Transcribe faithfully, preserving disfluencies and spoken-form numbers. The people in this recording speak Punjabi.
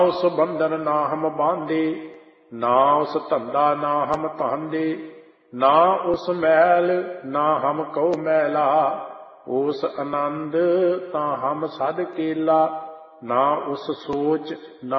ਉਸ ਬੰਧਨ ਨਾ ਹਮ ਬਾਂਧੇ, ਨਾ ਉਸ ਧੰਦਾ ਨਾ ਹਮ ਧਾਂਦੇ। ਨਾ ਉਸ ਮੈਲ ਨਾ ਹਮ ਕਉ ਮੈਲਾ, ਉਸ ਆਨੰਦ ਤਾਂ ਹਮ ਸਦ ਕੇਲਾ। ਨਾ ਉਸ ਸੋਚ ਨਾ